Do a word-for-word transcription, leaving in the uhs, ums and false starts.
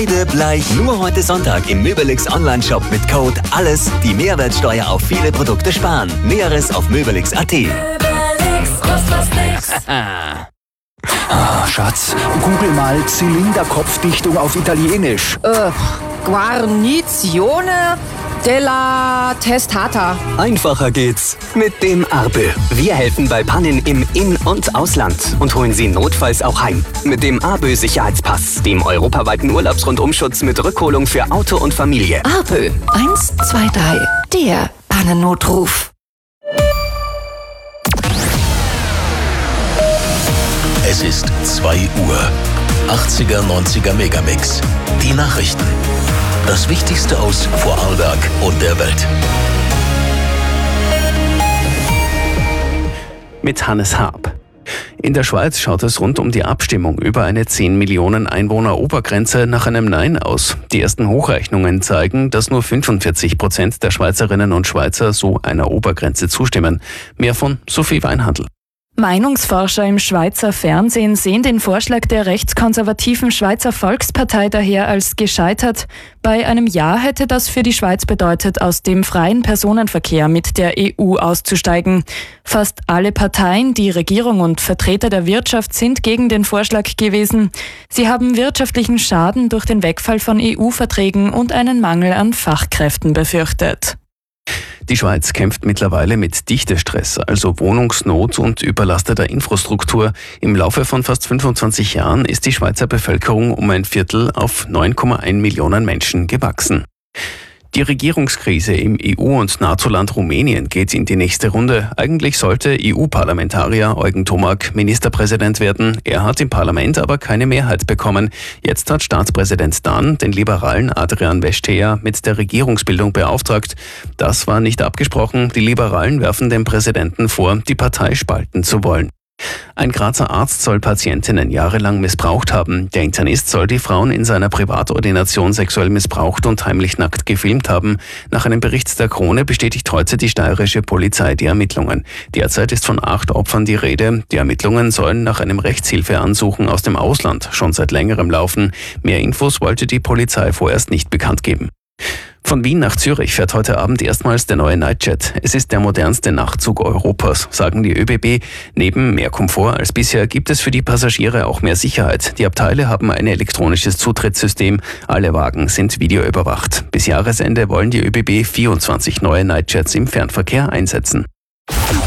Kreidebleich. Nur heute Sonntag im Möbelix Online-Shop mit Code ALLES die Mehrwertsteuer auf viele Produkte sparen. Näheres auf möbelix punkt at. Möbelix, kostet was nix. Ah, Schatz, google mal Zylinderkopfdichtung auf Italienisch. Äh, Guarnizione della Testata. Einfacher geht's mit dem Arpe. Wir helfen bei Pannen im In- und Ausland und holen Sie notfalls auch heim. Mit dem Arpe Sicherheitspass, dem europaweiten Urlaubsrundumschutz mit Rückholung für Auto und Familie. Arpe. Eins, zwei, drei. Der Pannennotruf. Es ist zwei Uhr. achtziger, neunziger Megamix. Die Nachrichten. Das Wichtigste aus Vorarlberg und der Welt. Mit Hannes Haab. In der Schweiz schaut es rund um die Abstimmung über eine zehn Millionen Einwohner Obergrenze nach einem Nein aus. Die ersten Hochrechnungen zeigen, dass nur fünfundvierzig Prozent der Schweizerinnen und Schweizer so einer Obergrenze zustimmen. Mehr von Sophie Weinhandl. Meinungsforscher im Schweizer Fernsehen sehen den Vorschlag der rechtskonservativen Schweizer Volkspartei daher als gescheitert. Bei einem Ja hätte das für die Schweiz bedeutet, aus dem freien Personenverkehr mit der E U auszusteigen. Fast alle Parteien, die Regierung und Vertreter der Wirtschaft sind gegen den Vorschlag gewesen. Sie haben wirtschaftlichen Schaden durch den Wegfall von E U-Verträgen und einen Mangel an Fachkräften befürchtet. Die Schweiz kämpft mittlerweile mit Dichtestress, also Wohnungsnot und überlasteter Infrastruktur. Im Laufe von fast fünfundzwanzig Jahren ist die Schweizer Bevölkerung um ein Viertel auf neun Komma eins Millionen Menschen gewachsen. Die Regierungskrise im E U- und NATO-Land Rumänien geht in die nächste Runde. Eigentlich sollte E U-Parlamentarier Eugen Tomak Ministerpräsident werden. Er hat im Parlament aber keine Mehrheit bekommen. Jetzt hat Staatspräsident Dan den liberalen Adrian Vestea mit der Regierungsbildung beauftragt. Das war nicht abgesprochen. Die Liberalen werfen dem Präsidenten vor, die Partei spalten zu wollen. Ein Grazer Arzt soll Patientinnen jahrelang missbraucht haben. Der Internist soll die Frauen in seiner Privatordination sexuell missbraucht und heimlich nackt gefilmt haben. Nach einem Bericht der Krone bestätigt heute die steirische Polizei die Ermittlungen. Derzeit ist von acht Opfern die Rede. Die Ermittlungen sollen nach einem Rechtshilfeansuchen aus dem Ausland schon seit längerem laufen. Mehr Infos wollte die Polizei vorerst nicht bekannt geben. Von Wien nach Zürich fährt heute Abend erstmals der neue Nightjet. Es ist der modernste Nachtzug Europas, sagen die Ö B B. Neben mehr Komfort als bisher gibt es für die Passagiere auch mehr Sicherheit. Die Abteile haben ein elektronisches Zutrittssystem. Alle Wagen sind videoüberwacht. Bis Jahresende wollen die Ö B B vierundzwanzig neue Nightjets im Fernverkehr einsetzen.